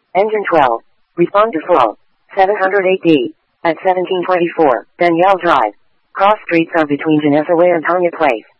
Engine 12. Respond to full. 708D. At 1724, Danielle Drive. Cross streets are between Janessa Way and Tanya Place.